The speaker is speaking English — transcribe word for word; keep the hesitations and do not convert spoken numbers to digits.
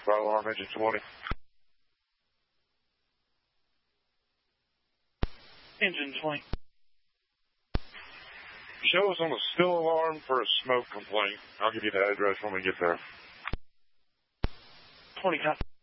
fire alarm, engine twenty. Engine twenty. Show us on the spill alarm for a smoke complaint. I'll give you the address when we get there. twenty, copy.